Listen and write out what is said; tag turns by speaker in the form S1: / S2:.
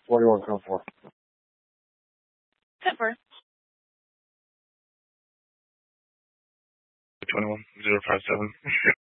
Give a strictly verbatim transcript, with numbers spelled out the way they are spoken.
S1: What do you want to come for?
S2: ten four.
S3: twenty-one, zero five seven.